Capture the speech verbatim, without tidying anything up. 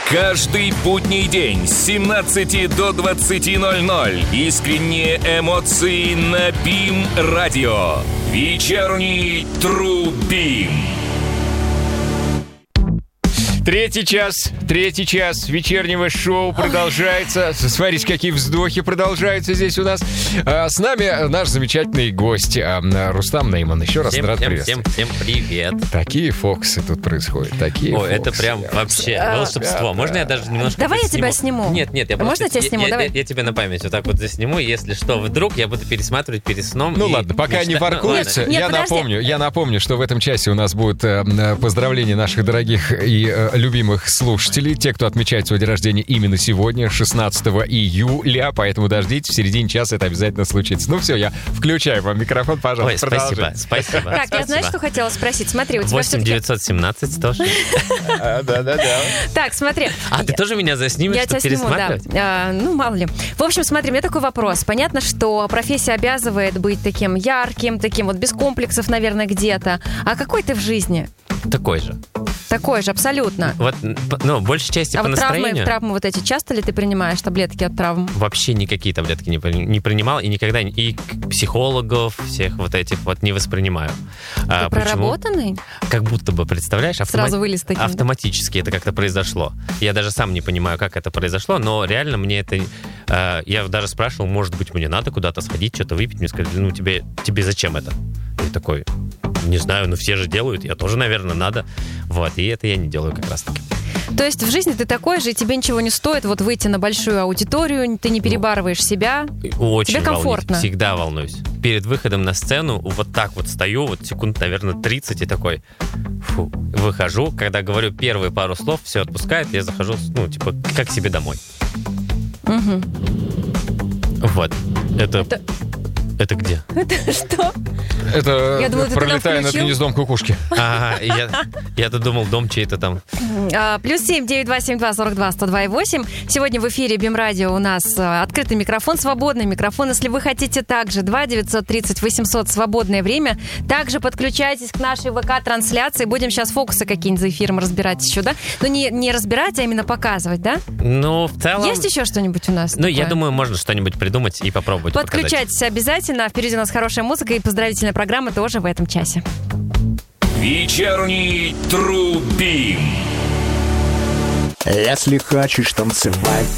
Каждый будний день с семнадцати до двадцати ноль-ноль. Искренние эмоции на БИМ-радио. Вечерний True BIM. Третий час, третий час вечернего шоу продолжается. Смотрите, какие вздохи продолжаются здесь у нас. А, с нами наш замечательный гость а, Рустам Нейман. Еще раз всем, рад всем, приветствовать. Всем, всем привет. Такие фокусы тут происходят. Такие О, фокусы. это прям вообще Да, волшебство. да, Можно да. я даже немножко Давай я сниму? тебя сниму. Нет, нет, я Можно просто... я тебя сниму? Я, Давай. Я, я тебя на память вот так вот засниму, и если что, вдруг я буду пересматривать перед сном. Ну и ладно, пока они мечта- воркуются, Ну, ладно. Нет, я подожди. напомню, я напомню, что в этом часе у нас будут э, поздравления наших дорогих и э, любимых слушателей, те, кто отмечает свой день рождения именно сегодня, шестнадцатого июля, поэтому дождитесь, в середине часа это обязательно случится. Ну все, я включаю вам микрофон, Ой, пожалуйста, спасибо, продолжайте. спасибо. Так, я спасибо. знаешь, что хотела спросить? Смотри, у тебя восемь все-таки... девятьсот семнадцать сто шесть. Да-да-да. Так, смотри. А, ты тоже меня заснимешь, Я тебя чтобы сниму, да. пересматривать? А, ну, мало ли. В общем, смотри, у меня такой вопрос. Понятно, что профессия обязывает быть таким ярким, таким вот без комплексов, наверное, где-то. А какой ты в жизни? Такой же. Такой же, абсолютно. Вот, ну, большей части А по вот травмы, настроению... травмы вот эти часто ли ты принимаешь таблетки от травм? Вообще никакие таблетки не, при- не принимал и никогда не- и к- психологов всех вот этих вот не воспринимаю. А, Ты проработанный? Как будто бы, представляешь, Сразу вылез таким, да? автоматически это как-то произошло. Я даже сам не понимаю, как это произошло, но реально мне это... э, я даже спрашивал, может быть, мне надо куда-то сходить, что-то выпить. Мне сказали, ну тебе, тебе зачем это? Я такой, не знаю, ну все же делают, я тоже, наверное, надо. Вот, и это я не делаю как раз-таки. То есть в жизни ты такой же, и тебе ничего не стоит вот выйти на большую аудиторию, ты не перебарываешь себя. Очень Тебе комфортно? волнуюсь, всегда волнуюсь. Перед выходом на сцену вот так вот стою, вот секунд, наверное, тридцать, и такой, фу, выхожу. Когда говорю первые пару слов, все отпускает, я захожу, ну, типа, как к себе домой. Угу. Вот. Это... Это- Это где? Это что? Это Я думала, ты пролетая тогда над включил. гнездом кукушки. Ага, я, я-то думал, дом чей-то там. А, Плюс семь девять два семь два сорок два сто два и восемь. Сегодня в эфире БИМ-радио у нас а, открытый микрофон, свободный микрофон. Если вы хотите также, два девятьсот тридцать восемьсот свободное время. Также подключайтесь к нашей ВК-трансляции. Будем сейчас фокусы какие-нибудь за эфиром разбирать еще, да? Ну, не, не разбирать, а именно показывать, да? Ну, в целом... Есть еще что-нибудь у нас? Ну, я такое? думаю, можно что-нибудь придумать и попробовать показать. Подключайтесь обязательно. Впереди у нас хорошая музыка и поздравительная программа тоже в этом часе. Вечерний True BIM. Если хочешь танцевать,